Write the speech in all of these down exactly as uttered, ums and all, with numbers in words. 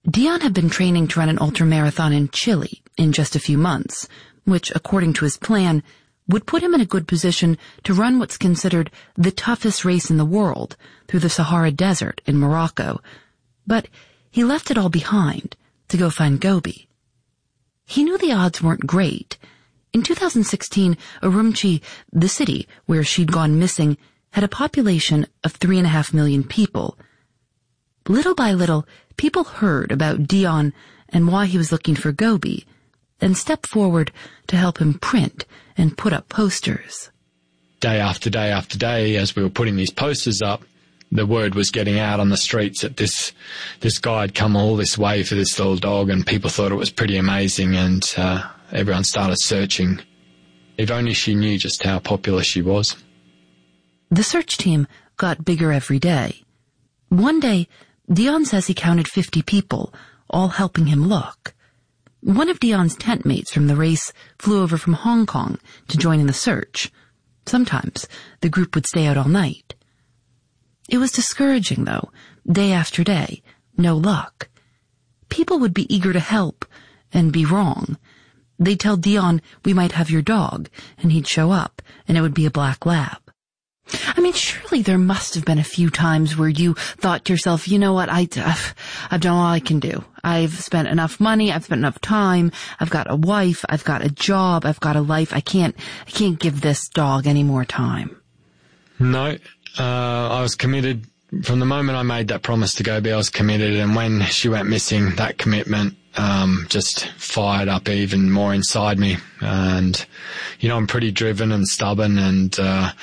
Dion had been training to run an ultramarathon in Chile in just a few months, which, according to his plan, would put him in a good position to run what's considered the toughest race in the world through the Sahara Desert in Morocco. But he left it all behind to go find Gobi. He knew the odds weren't great. In two thousand sixteen, Urumqi, the city where she'd gone missing, had a population of three and a half million people. Little by little, people heard about Dion and why he was looking for Gobi, and stepped forward to help him print and put up posters. Day after day after day, as we were putting these posters up, the word was getting out on the streets that this this guy had come all this way for this little dog, and people thought it was pretty amazing, and uh, everyone started searching. If only she knew just how popular she was. The search team got bigger every day. One day, Dion says he counted fifty people, all helping him look. One of Dion's tent mates from the race flew over from Hong Kong to join in the search. Sometimes the group would stay out all night. It was discouraging, though, day after day, no luck. People would be eager to help and be wrong. They'd tell Dion, "We might have your dog," and he'd show up, and it would be a black lab. I mean, surely there must have been a few times where you thought to yourself, you know what, I, I've, I've done all I can do. I've spent enough money, I've spent enough time, I've got a wife, I've got a job, I've got a life, I can't, I can't give this dog any more time. No, uh, I was committed. From the moment I made that promise to Gobi, I was committed, and when she went missing, that commitment um, just fired up even more inside me. And, you know, I'm pretty driven and stubborn, and uh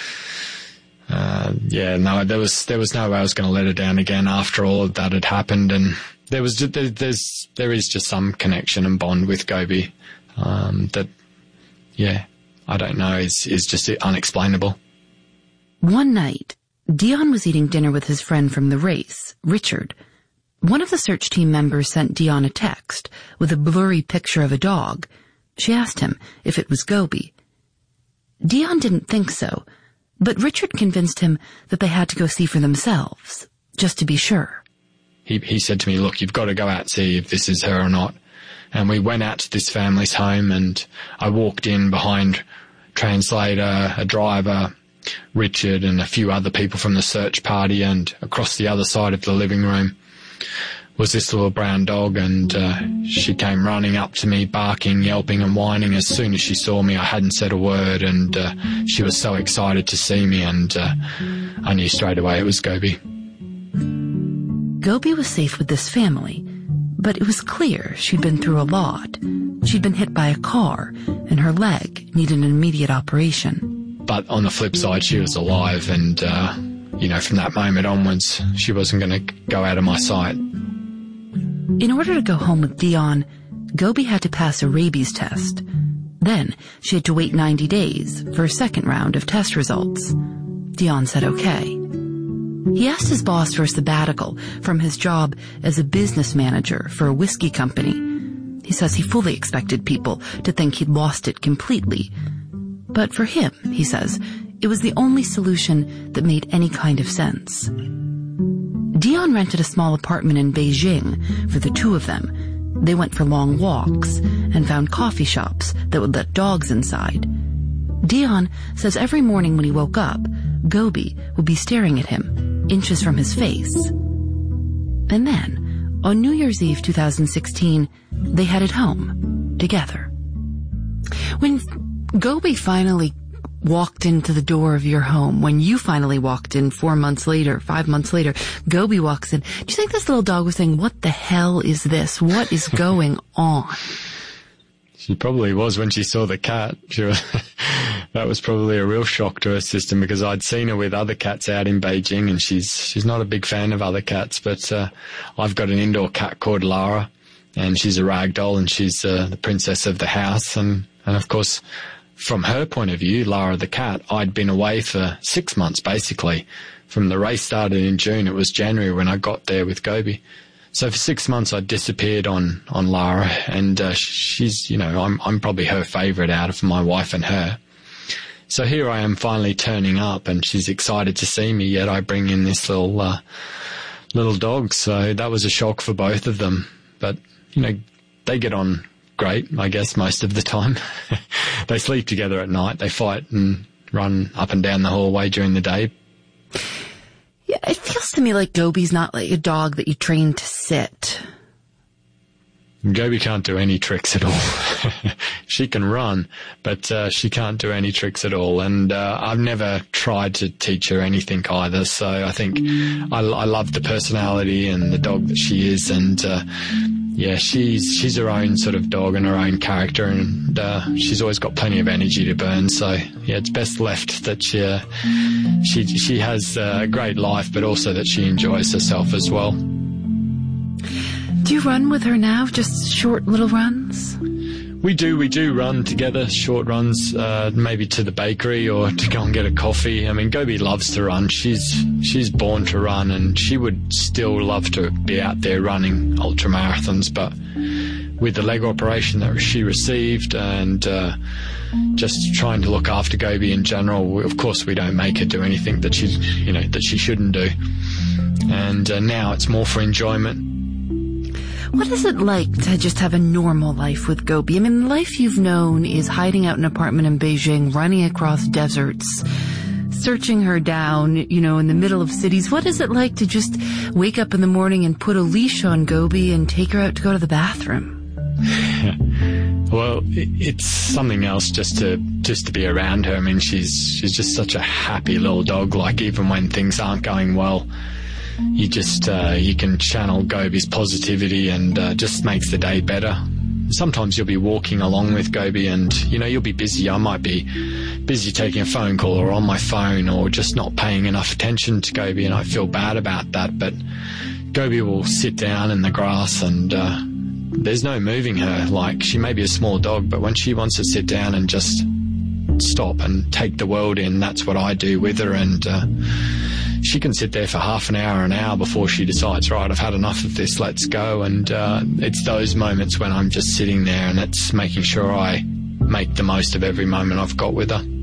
Uh, yeah, no, there was, there was no way I was going to let her down again after all of that had happened. And there was, there, there's, there is just some connection and bond with Gobi, um, that, yeah, I don't know, is, is just unexplainable. One night, Dion was eating dinner with his friend from the race, Richard. One of the search team members sent Dion a text with a blurry picture of a dog. She asked him if it was Gobi. Dion didn't think so, but Richard convinced him that they had to go see for themselves, just to be sure. He he said to me, "Look, you've got to go out and see if this is her or not." And we went out to this family's home, and I walked in behind translator, a driver, Richard, and a few other people from the search party, and across the other side of the living room was this little brown dog, and uh, she came running up to me, barking, yelping and whining. As soon as she saw me, I hadn't said a word, and uh, she was so excited to see me, and uh, I knew straight away it was Gobi. Gobi was safe with this family, but it was clear she'd been through a lot. She'd been hit by a car, and her leg needed an immediate operation. But on the flip side, she was alive, and, uh, you know, from that moment onwards, she wasn't going to go out of my sight. In order to go home with Dion, Gobi had to pass a rabies test. Then she had to wait ninety days for a second round of test results. Dion said okay. He asked his boss for a sabbatical from his job as a business manager for a whiskey company. He says he fully expected people to think he'd lost it completely. But for him, he says, it was the only solution that made any kind of sense. Dion rented a small apartment in Beijing for the two of them. They went for long walks and found coffee shops that would let dogs inside. Dion says every morning when he woke up, Gobi would be staring at him, inches from his face. And then, on New Year's Eve two thousand sixteen, they headed home, together. When Gobi finally walked into the door of your home, when you finally walked in four months later, five months later, Gobi walks in, do you think this little dog was saying, "What the hell is this? What is going on?" She probably was when she saw the cat. She was, that was probably a real shock to her system, because I'd seen her with other cats out in Beijing, and she's she's not a big fan of other cats. But uh, I've got an indoor cat called Lara, and she's a ragdoll, and she's uh, the princess of the house. And, and of course, from her point of view, Lara the cat, I'd been away for six months, basically. From the race started in June, it was January when I got there with Gobi. So for six months, I disappeared on, on Lara, and uh, she's, you know, I'm, I'm probably her favourite out of my wife and her. So here I am finally turning up, and she's excited to see me, yet I bring in this little, uh, little dogs, so that was a shock for both of them. But, you know, they get on great, I guess, most of the time. They sleep together at night. They fight and run up and down the hallway during the day. Yeah, it feels to me like Gobi's not like a dog that you train to sit. Gobi can't do any tricks at all. She can run, but uh, she can't do any tricks at all. And uh, I've never tried to teach her anything either. So I think I, I love the personality and the dog that she is. And uh, yeah, she's she's her own sort of dog and her own character, and uh, she's always got plenty of energy to burn. So yeah, it's best left that she uh, she she has a great life, but also that she enjoys herself as well. Do you run with her now? Just short little runs? We do, we do run together, short runs, uh, maybe to the bakery or to go and get a coffee. I mean, Gobi loves to run. She's, she's born to run, and she would still love to be out there running ultra marathons, but with the leg operation that she received and, uh, just trying to look after Gobi in general, we, of course we don't make her do anything that she, you know, that she shouldn't do. And uh, now it's more for enjoyment. What is it like to just have a normal life with Gobi? I mean, the life you've known is hiding out in an apartment in Beijing, running across deserts, searching her down, you know, in the middle of cities. What is it like to just wake up in the morning and put a leash on Gobi and take her out to go to the bathroom? Well, it's something else just to just to be around her. I mean, she's she's just such a happy little dog. Like, even when things aren't going well, you just uh, you can channel Gobi's positivity, and uh, just makes the day better. Sometimes you'll be walking along with Gobi and, you know, you'll be busy. I might be busy taking a phone call or on my phone or just not paying enough attention to Gobi, and I feel bad about that. But Gobi will sit down in the grass, and uh, there's no moving her. Like, she may be a small dog, but when she wants to sit down and just stop and take the world in, that's what I do with her. And uh, she can sit there for half an hour, an hour before she decides, right, I've had enough of this, let's go. And uh, it's those moments when I'm just sitting there, and it's making sure I make the most of every moment I've got with her.